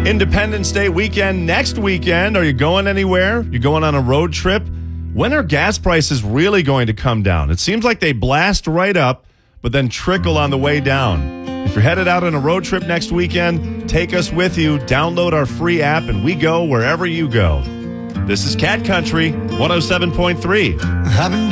Independence Day weekend next weekend. Are you going anywhere? You going on a road trip? When are gas prices really going to come down? It seems like they blast right up, but then trickle on the way down. If you're headed out on a road trip next weekend, take us with you. Download our free app, and we go wherever you go. This is Cat Country 107.3.